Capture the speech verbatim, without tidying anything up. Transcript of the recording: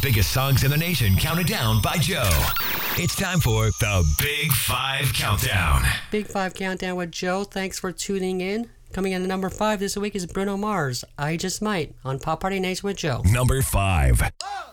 biggest songs in the nation counted down by Joe. It's time for the Big Five Countdown. Big Five Countdown with Joe. Thanks for tuning in. Coming in at number five this week is Bruno Mars, I Just Might, on Pop Party Nights with Joe. Number five. Oh.